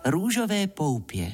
Růžové poupě.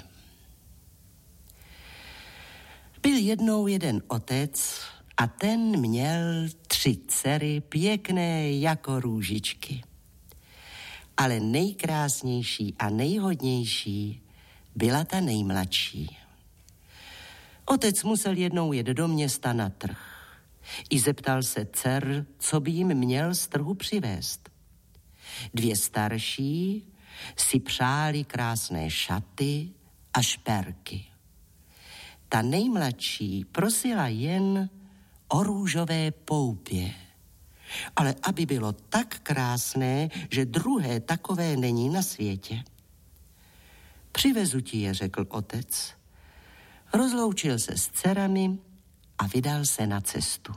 Byl jednou jeden otec a ten měl 3 dcery pěkné jako růžičky. Ale nejkrásnější a nejhodnější byla ta nejmladší. Otec musel jednou jet do města na trh. I zeptal se dcer, co by jim měl z trhu přivést. 2 starší si přáli krásné šaty a šperky. Ta nejmladší prosila jen o růžové poupě. Ale aby bylo tak krásné, že druhé takové není na světě. Přivezu ti je, řekl otec. Rozloučil se s dcerami a vydal se na cestu.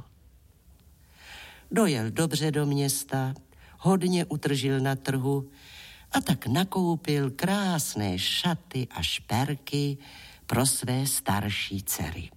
Dojel dobře do města, hodně utržil na trhu a tak nakoupil krásné šaty a šperky pro své starší dcery.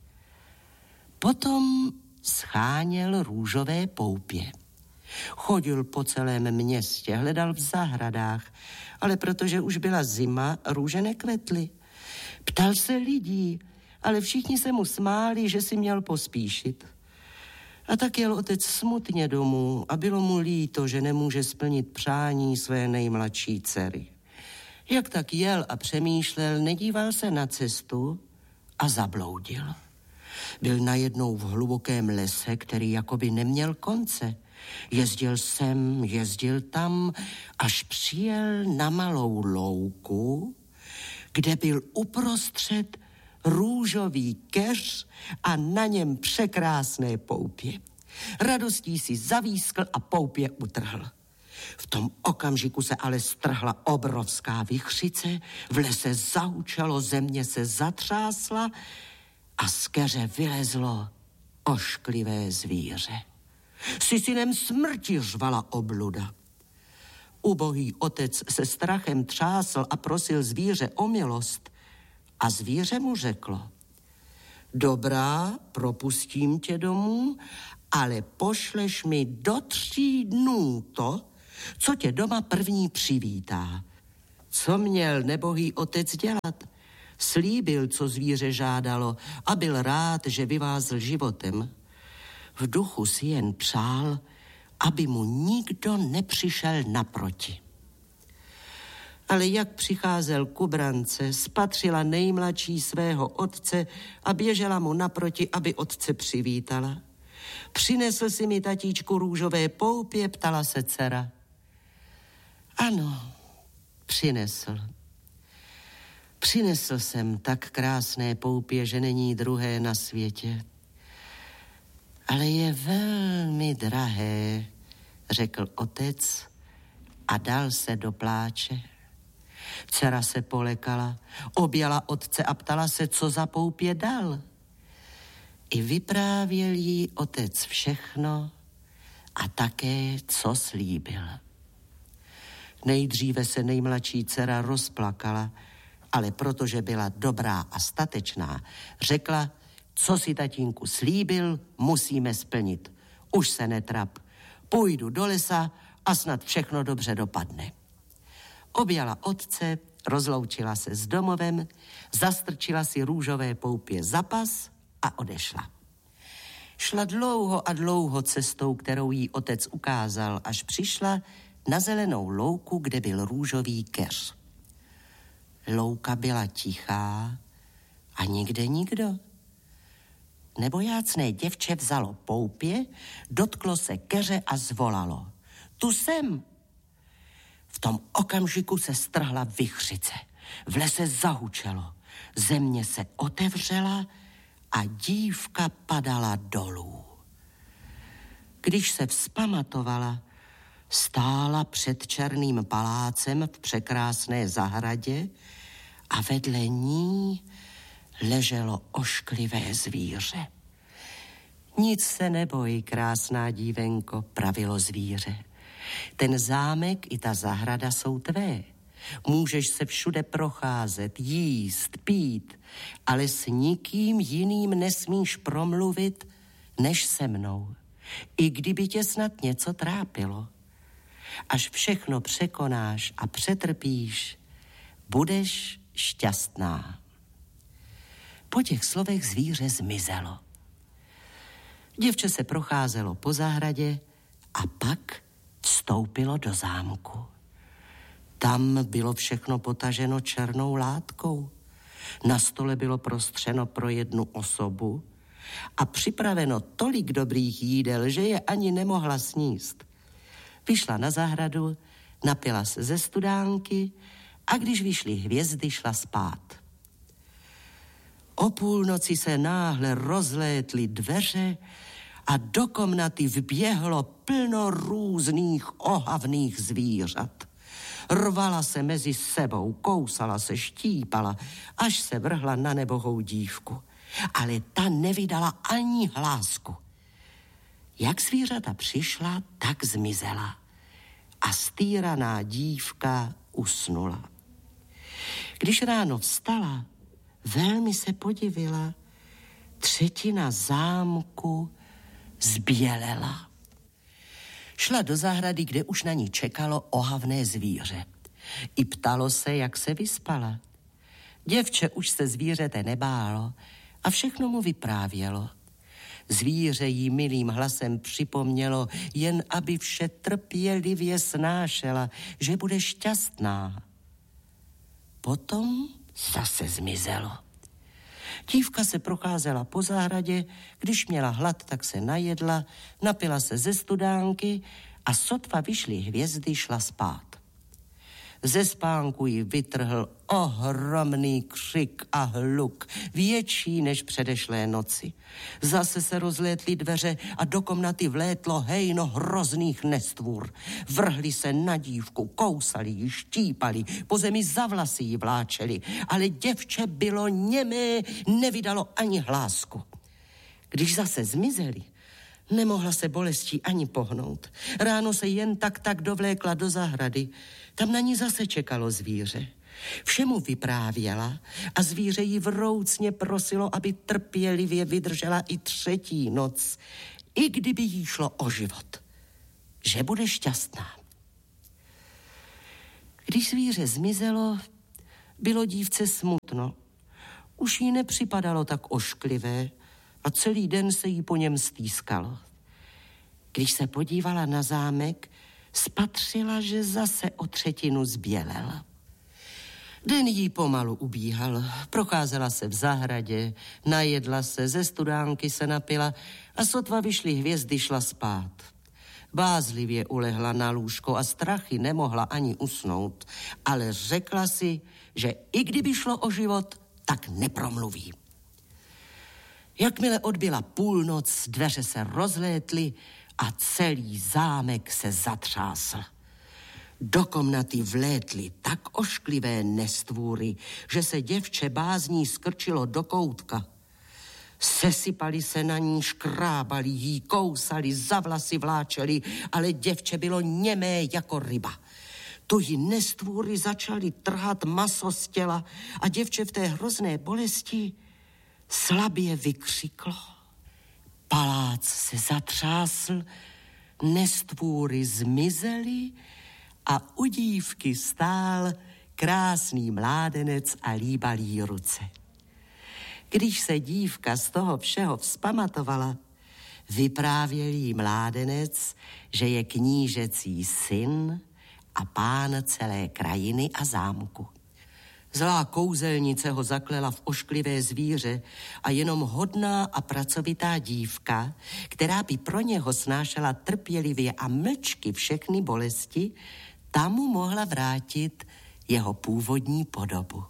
Potom scháněl růžové poupě. Chodil po celém městě, hledal v zahradách, ale protože už byla zima, růže nekvetly. Ptal se lidí, ale všichni se mu smáli, že si měl pospíšit. A tak jel otec smutně domů a bylo mu líto, že nemůže splnit přání své nejmladší dcery. Jak tak jel a přemýšlel, nedíval se na cestu a zabloudil. Byl najednou v hlubokém lese, který jakoby neměl konce. Jezdil sem, jezdil tam, až přijel na malou louku, kde byl uprostřed růžový keř a na něm překrásné poupě. Radostí si zavískl a poupě utrhl. V tom okamžiku se ale strhla obrovská vichřice, v lese zahučelo, země se zatřásla a z keře vylezlo ošklivé zvíře. Si synem smrti, řvala obluda. Ubohý otec se strachem třásl a prosil zvíře o milost a zvíře mu řeklo: Dobrá, propustím tě domů, ale pošleš mi do 3 dnů to, co tě doma první přivítá. Co měl nebohý otec dělat? Slíbil, co zvíře žádalo, a byl rád, že vyvázl životem. V duchu si jen přál, aby mu nikdo nepřišel naproti. Ale jak přicházel ku brance, spatřila nejmladší svého otce a běžela mu naproti, aby otce přivítala. Přinesl si mi, tatíčku, růžové poupě, ptala se dcera. Ano, přinesl. Přinesl jsem tak krásné poupě, že není druhé na světě. Ale je velmi drahé, řekl otec a dal se do pláče. Dcera se polekala, objala otce a ptala se, co za poupě dal. I vyprávěl jí otec všechno a také, co slíbil. Nejdříve se nejmladší dcera rozplakala, ale protože byla dobrá a statečná, řekla: Co si tatínku slíbil, musíme splnit. Už se netrap. Půjdu do lesa a snad všechno dobře dopadne. Objala otce, rozloučila se s domovem, zastrčila si růžové poupě za pas a odešla. Šla dlouho a dlouho cestou, kterou jí otec ukázal, až přišla na zelenou louku, kde byl růžový keř. Louka byla tichá a nikde nikdo. Nebojácné děvče vzalo poupě, dotklo se keře a zvolalo: Tu jsem! V tom okamžiku se strhla vichřice. V lese zahučelo, země se otevřela a dívka padala dolů. Když se vzpamatovala, stála před černým palácem v překrásné zahradě a vedle ní leželo ošklivé zvíře. Nic se neboj, krásná dívenko, pravilo zvíře. Ten zámek i ta zahrada jsou tvé. Můžeš se všude procházet, jíst, pít, ale s nikým jiným nesmíš promluvit, než se mnou. I kdyby tě snad něco trápilo. Až všechno překonáš a přetrpíš, budeš šťastná. Po těch slovech zvíře zmizelo. Děvče se procházelo po zahradě a pak vstoupilo do zámku. Tam bylo všechno potaženo černou látkou. Na stole bylo prostřeno pro jednu osobu a připraveno tolik dobrých jídel, že je ani nemohla sníst. Vyšla na zahradu, napila se ze studánky a když vyšly hvězdy, šla spát. O půlnoci se náhle rozlétly dveře a do komnaty vběhlo plno různých ohavných zvířat. Rvala se mezi sebou, kousala se, štípala, až se vrhla na nebohou dívku. Ale ta nevydala ani hlásku. Jak zvířata přišla, tak zmizela. A stýraná dívka usnula. Když ráno vstala, velmi se podivila. Třetina zámku zbělela. Šla do zahrady, kde už na ní čekalo ohavné zvíře. I ptalo se, jak se vyspala. Děvče už se zvířete nebálo a všechno mu vyprávělo. Zvíře jí milým hlasem připomnělo, jen aby vše trpělivě snášela, že bude šťastná. Potom zase zmizelo. Dívka se procházela po zahradě, když měla hlad, tak se najedla, napila se ze studánky a sotva vyšly hvězdy, šla spát. Ze spánku ji vytrhl ohromný křik a hluk, větší než předešlé noci. Zase se rozlétly dveře a do komnaty vlétlo hejno hrozných nestvůr. Vrhli se na dívku, kousali ji, štípali, po zemi za vlasy ji vláčeli, ale děvče bylo němé, nevydalo ani hlásku. Když zase zmizeli, nemohla se bolestí ani pohnout. Ráno se jen tak dovlékla do zahrady. Tam na ní zase čekalo zvíře. Všemu vyprávěla a zvíře jí vroucně prosilo, aby trpělivě vydržela i třetí noc, i kdyby jí šlo o život, že bude šťastná. Když zvíře zmizelo, bylo dívce smutno. Už jí nepřipadalo tak ošklivé a celý den se jí po něm stýskalo. Když se podívala na zámek, spatřila, že zase o třetinu zbělel. Den jí pomalu ubíhal, procházela se v zahradě, najedla se, ze studánky se napila a sotva vyšly hvězdy, šla spát. Bázlivě ulehla na lůžko a strachy nemohla ani usnout, ale řekla si, že i kdyby šlo o život, tak nepromluví. Jakmile odbyla půlnoc, dveře se rozlétly a celý zámek se zatřásl. Do komnaty vlétly tak ošklivé nestvůry, že se děvče bázní skrčilo do koutka. Sesypali se na ní, škrábali jí, kousali, za vlasy vláčeli, ale děvče bylo němé jako ryba. Tuhy nestvůry začaly trhat maso z těla a děvče v té hrozné bolesti slabě vykřiklo. Palác se zatřásl, nestvůry zmizely a u dívky stál krásný mládenec a líbal jí ruce. Když se dívka z toho všeho vzpamatovala, vyprávěl jí mládenec, že je knížecí syn a pán celé krajiny a zámku. Zlá kouzelnice ho zaklela v ošklivé zvíře a jenom hodná a pracovitá dívka, která by pro něho snášela trpělivě a mlčky všechny bolesti, ta mu mohla vrátit jeho původní podobu.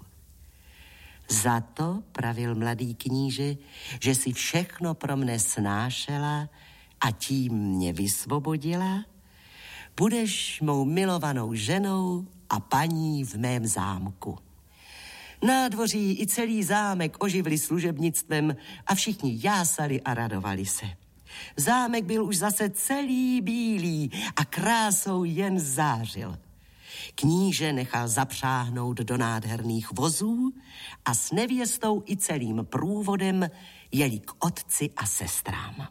Za to, pravil mladý kníže, že si všechno pro mne snášela a tím mě vysvobodila, budeš mou milovanou ženou a paní v mém zámku. Nádvoří i celý zámek oživli služebnictvem a všichni jásali a radovali se. Zámek byl už zase celý bílý a krásou jen zářil. Kníže nechal zapřáhnout do nádherných vozů a s nevěstou i celým průvodem jeli k otci a sestrám.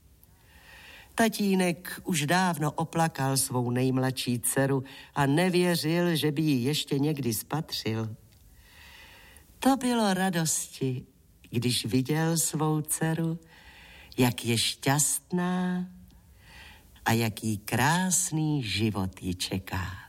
Tatínek už dávno oplakal svou nejmladší dceru a nevěřil, že by ji ještě někdy spatřil. To bylo radosti, když viděl svou dceru, jak je šťastná a jaký krásný život ji čeká.